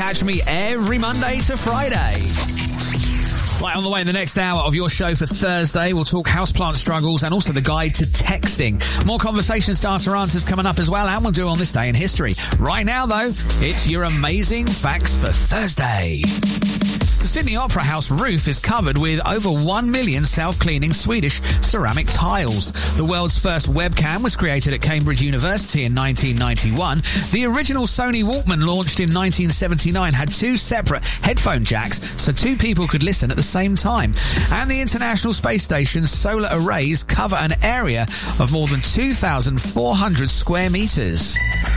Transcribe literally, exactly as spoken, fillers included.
catch me every Monday to Friday. Right, on the way in the next hour of your show for Thursday, we'll talk houseplant struggles and also the guide to texting. More conversation starter answers coming up as well, and we'll do on this day in history. Right now, though, it's your amazing facts for Thursday. The Sydney Opera House roof is covered with over one million self-cleaning Swedish ceramic tiles. The world's first webcam was created at Cambridge University in nineteen ninety-one. The original Sony Walkman, launched in nineteen seventy-nine, had two separate headphone jacks so two people could listen at the same time. And the International Space Station's solar arrays cover an area of more than two thousand four hundred square metres.